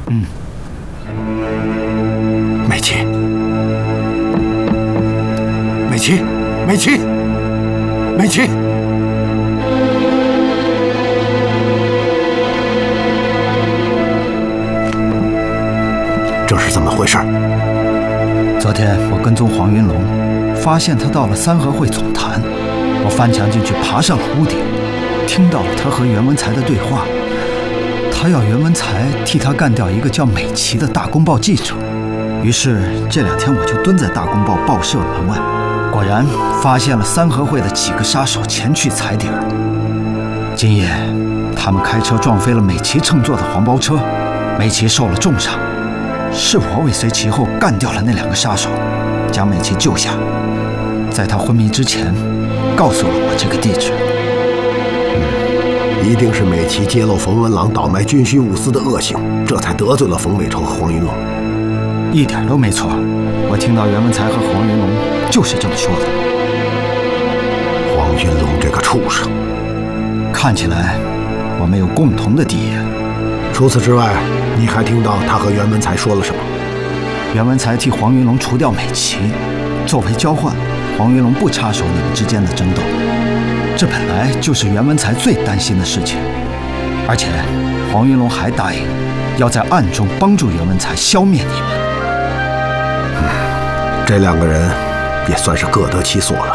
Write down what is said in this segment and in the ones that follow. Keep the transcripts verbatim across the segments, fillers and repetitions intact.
嗯。 美琪，美琪，美琪，美琪。 这是怎么回事？ 昨天我跟踪黄云龙，发现他到了三合会总坛，我翻墙进去，爬上了屋顶，听到了他和袁文才的对话。他要袁文才替他干掉一个叫美琪的大公报记者。于是这两天我就蹲在大公报报社门外，果然发现了三合会的几个杀手前去踩点。今夜，他们开车撞飞了美琪乘坐的黄包车，美琪受了重伤。 是我尾随其后干掉了那两个杀手，将美琪救下，在她昏迷之前，告诉了我这个地址。 嗯，一定是美琪揭露冯文郎倒卖军需物资的恶行，这才得罪了冯伟成和黄云龙。 一点都没错，我听到袁文才和黄云龙就是这么说的。 黄云龙这个畜生， 看起来我们有共同的敌人。 除此之外。 你还听到他和袁文才说了什么？ 袁文才替黄云龙除掉美琪，作为交换，黄云龙不插手你们之间的争斗。这本来就是袁文才最担心的事情，而且黄云龙还答应要在暗中帮助袁文才消灭你们。 嗯，这两个人也算是各得其所了。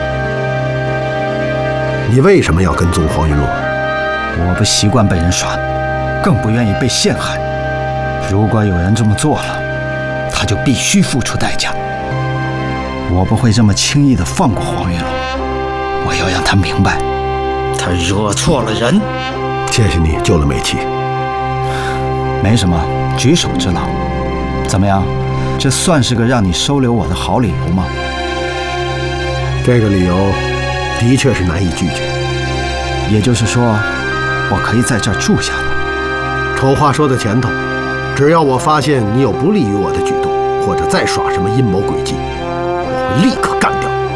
你为什么要跟踪黄云龙？ 我不习惯被人耍，更不愿意被陷害。 如果有人这么做了，他就必须付出代价。我不会这么轻易的放过黄云龙，我要让他明白，他惹错了人。 谢谢你救了美琪， 没什么，举手之劳。怎么样，这算是个让你收留我的好理由吗？ 这个理由的确是难以拒绝。 也就是说，我可以在这儿住下来。 丑话说在前头。 只要我发现你有不利于我的举动，或者再耍什么阴谋诡计，我会立刻干掉你。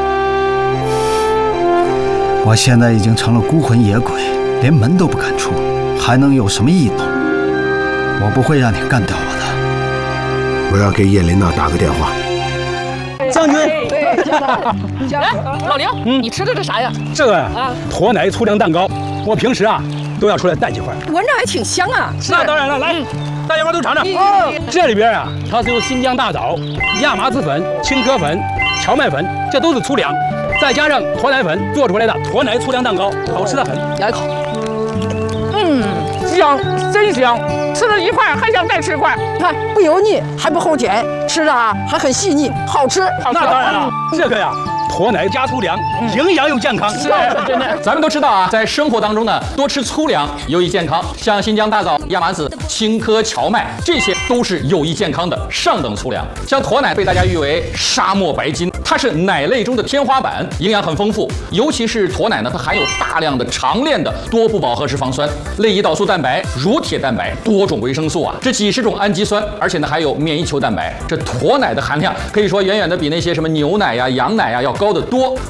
我现在已经成了孤魂野鬼，连门都不敢出，还能有什么异动？我不会让你干掉我的。我要给叶琳娜打个电话。 将军， 哎，老林，嗯，你吃的这啥呀？ 这个呀，啊，驼奶粗粮蛋糕。我平时啊都要出来带几块， 闻着还挺香啊。 那当然了，来。嗯 大家伙都尝尝。哦，这里边啊，它是由新疆大枣、亚麻籽粉、青稞粉、荞麦粉，这都是粗粮，再加上驼奶粉做出来的驼奶粗粮蛋糕，好吃的很。 咬一口，嗯，香，真香，吃了一块还想再吃一块。看，不油腻，还不齁甜，吃着啊还很细腻，好吃。好吃。 那当然了，这个呀。 驼奶加粗粮，营养又健康。 是，真的。 咱们都知道啊，在生活当中呢，多吃粗粮有益健康，像新疆大枣、亚麻籽、青稞、荞麦，这些都是有益健康的上等粗粮。像驼奶被大家誉为沙漠白金，它是奶类中的天花板，营养很丰富。尤其是驼奶呢，它含有大量的长链的多不饱和脂肪酸、类胰岛素蛋白、乳铁蛋白、多种维生素啊，这几十种氨基酸，而且呢还有免疫球蛋白。这驼奶的含量可以说远远的比那些什么牛奶呀、羊奶呀要高得多。